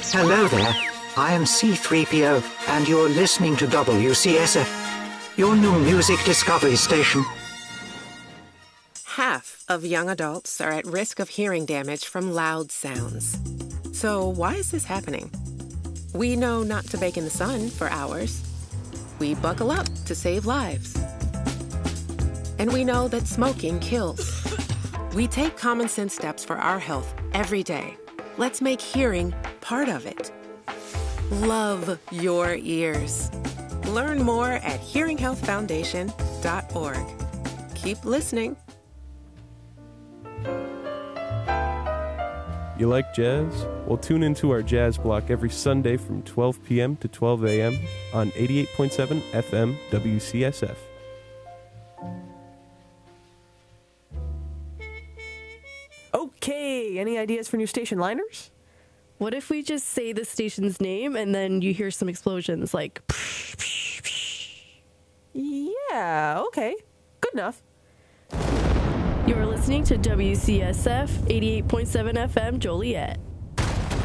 Hello there, I am C3PO, and you're listening to WCSF, your new music discovery station. Half of young adults are at risk of hearing damage from loud sounds. So why is this happening? We know not to bake in the sun for hours. We buckle up to save lives. And we know that smoking kills. We take common sense steps for our health every day. Let's make hearing part of it. Love your ears. Learn more at hearinghealthfoundation.org. Keep listening. You like jazz? Well, tune into our jazz block every Sunday from 12 p.m. to 12 a.m. on 88.7 FM WCSF. Okay, any ideas for new station liners? What if we just say the station's name and then you hear some explosions like... Yeah, okay. Good enough. You're listening to WCSF 88.7 FM Joliet.